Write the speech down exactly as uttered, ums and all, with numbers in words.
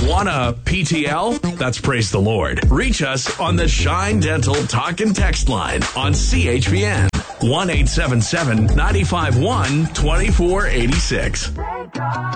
Want a P T L? That's praise the Lord. Reach us on the Shine Dental Talk and Text line on C H P N. one eight seven seven, nine five one, two four eight six.